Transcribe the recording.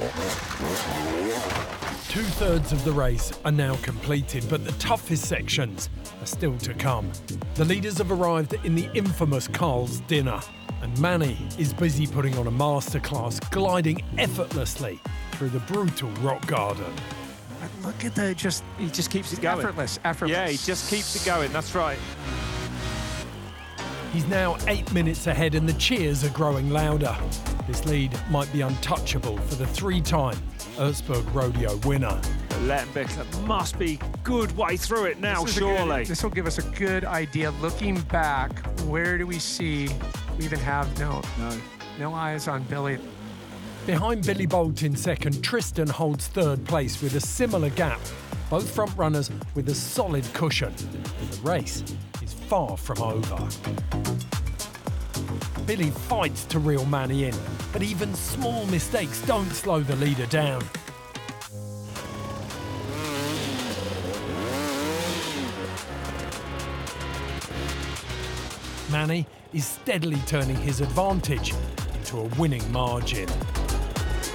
Two-thirds of the race are now completed, but the toughest sections are still to come. The leaders have arrived in the infamous Carl's Dinner, and Manny is busy putting on a masterclass, gliding effortlessly through the brutal rock garden. Look at the he just keeps it going. Effortless. Yeah, he just keeps it going. That's right. He's now 8 minutes ahead and the cheers are growing louder. This lead might be untouchable for the three-time Erzberg Rodeo winner. Lettenbichler must be good way through it now, surely. This will give us a good idea. Looking back, where do we see? We even have no eyes on Billy. Behind Billy Bolt in second, Tristan holds third place with a similar gap. Both front runners with a solid cushion. The race is far from over. Billy fights to reel Manny in, but even small mistakes don't slow the leader down. Manny is steadily turning his advantage into a winning margin.